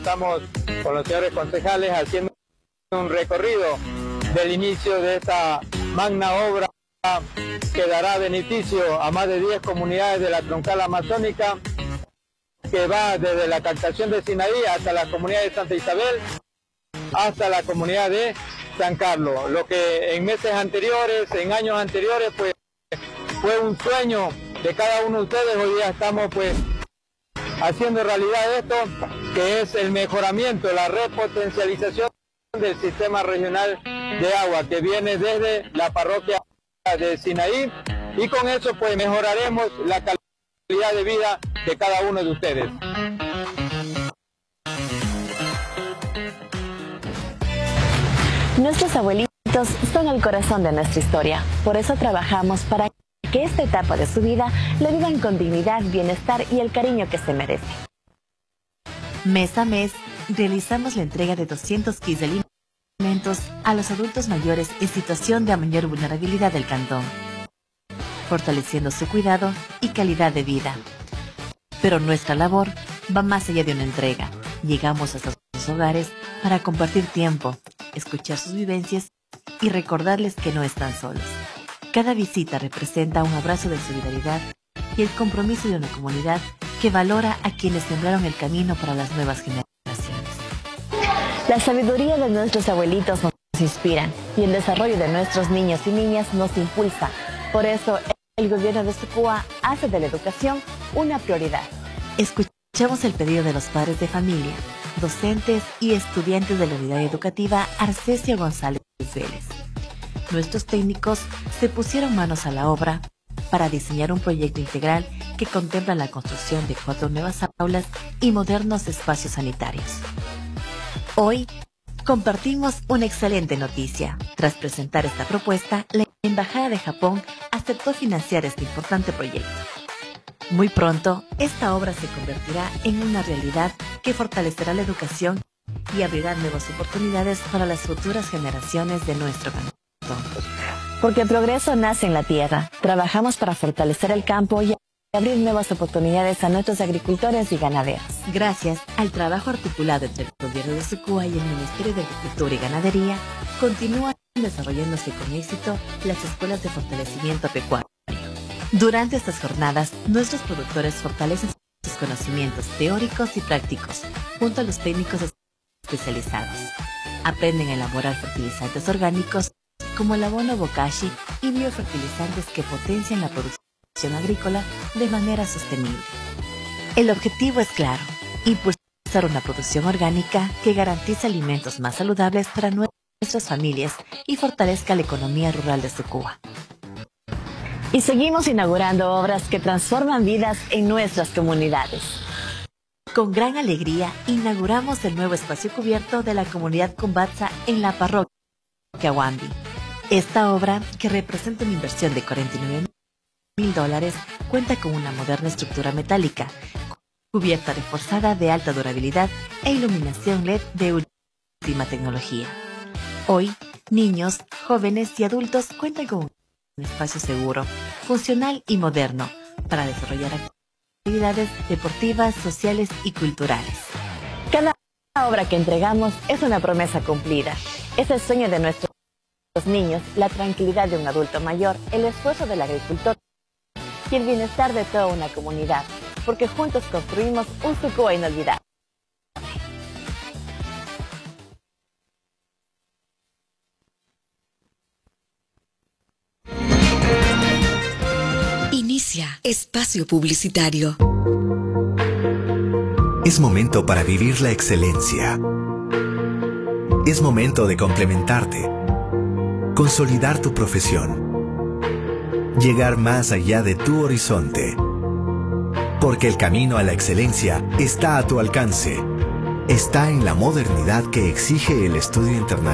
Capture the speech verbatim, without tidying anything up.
Estamos con los señores concejales haciendo un recorrido del inicio de esta magna obra que dará beneficio a más de diez comunidades de la troncal amazónica, que va desde la captación de Sinaí hasta la comunidad de Santa Isabel, hasta la comunidad de San Carlos. Lo que en meses anteriores, en años anteriores, pues fue un sueño de cada uno de ustedes, hoy día estamos pues haciendo realidad esto, que es el mejoramiento, la repotencialización del sistema regional de agua que viene desde la parroquia de Sinaí, y con eso pues mejoraremos la calidad de vida de cada uno de ustedes. Nuestros abuelitos son el corazón de nuestra historia, por eso trabajamos para que esta etapa de su vida la vivan con dignidad, bienestar y el cariño que se merece. Mes a mes, realizamos la entrega de doscientos kits de alimentos a los adultos mayores en situación de mayor vulnerabilidad del cantón, fortaleciendo su cuidado y calidad de vida. Pero nuestra labor va más allá de una entrega. Llegamos hasta sus hogares para compartir tiempo, escuchar sus vivencias y recordarles que no están solos. Cada visita representa un abrazo de solidaridad y el compromiso de una comunidad que valora a quienes sembraron el camino para las nuevas generaciones. La sabiduría de nuestros abuelitos nos inspira y el desarrollo de nuestros niños y niñas nos impulsa. Por eso, el gobierno de Sucúa hace de la educación una prioridad. Escuchamos el pedido de los padres de familia, docentes y estudiantes de la unidad educativa Arcesio González Vélez. Nuestros técnicos se pusieron manos a la obra para diseñar un proyecto integral que contempla la construcción de cuatro nuevas aulas y modernos espacios sanitarios. Hoy compartimos una excelente noticia. Tras presentar esta propuesta, la Embajada de Japón aceptó financiar este importante proyecto. Muy pronto, esta obra se convertirá en una realidad que fortalecerá la educación y abrirá nuevas oportunidades para las futuras generaciones de nuestro cantón. Porque el progreso nace en la tierra. Trabajamos para fortalecer el campo y abrir nuevas oportunidades a nuestros agricultores y ganaderos. Gracias al trabajo articulado entre el gobierno de Sucúa y el Ministerio de Agricultura y Ganadería, continúan desarrollándose con éxito las escuelas de fortalecimiento pecuario. Durante estas jornadas, nuestros productores fortalecen sus conocimientos teóricos y prácticos junto a los técnicos especializados. Aprenden a elaborar fertilizantes orgánicos como el abono bokashi y biofertilizantes que potencian la producción agrícola de manera sostenible. El objetivo es claro: impulsar una producción orgánica que garantice alimentos más saludables para nuestras familias y fortalezca la economía rural de Sucúa. Y seguimos inaugurando obras que transforman vidas en nuestras comunidades. Con gran alegría inauguramos el nuevo espacio cubierto de la comunidad Cumbatza en la parroquia Huambi. Esta obra, que representa una inversión de cuarenta y nueve mil dólares, cuenta con una moderna estructura metálica, cubierta reforzada de alta durabilidad e iluminación L E D de última tecnología. Hoy, niños, jóvenes y adultos cuentan con un espacio seguro, funcional y moderno para desarrollar actividades deportivas, sociales y culturales. Cada obra que entregamos es una promesa cumplida. Es el sueño de nuestros niños, la tranquilidad de un adulto mayor, el esfuerzo del agricultor y el bienestar de toda una comunidad, porque juntos construimos un Sucúa inolvidable. Inicia espacio publicitario. Es momento para vivir la excelencia. Es momento de complementarte, consolidar tu profesión, llegar más allá de tu horizonte. Porque el camino a la excelencia está a tu alcance. Está en la modernidad que exige el estudio internacional.